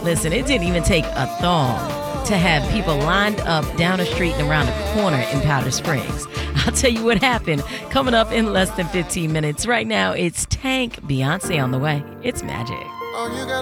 Listen, it didn't even take a thong to have people lined up down the street and around the corner in Powder Springs. I'll tell you what happened coming up in less than 15 minutes. Right now, it's Tank, Beyonce on the way. It's magic. Oh, you got